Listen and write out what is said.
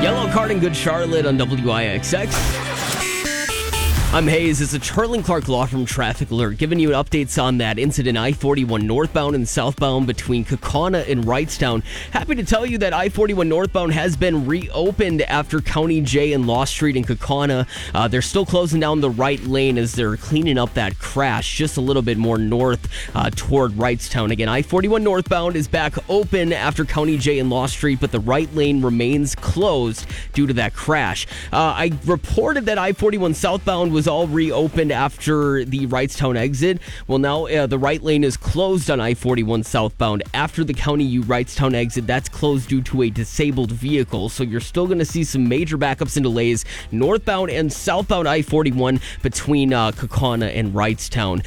Yellow Card in Good Charlotte on WIXX. I'm Hayes. It's a Charlie Clark Law Firm traffic alert, giving you updates on that incident I-41 northbound and southbound between Kaukauna and Wrightstown. Happy to tell you that I-41 northbound has been reopened after County J and Law Street in Kaukauna. They're still closing down the right lane as they're cleaning up that crash just a little bit more north toward Wrightstown. Again, I-41 northbound is back open after County J and Law Street, but the right lane remains closed due to that crash. I reported that I-41 southbound was all reopened after the Wrightstown exit. Well, now the right lane is closed on I-41 southbound after the County U Wrightstown exit. That's closed due to a disabled vehicle, so you're still going to see some major backups and delays northbound and southbound I-41 between Kaukauna and Wrightstown.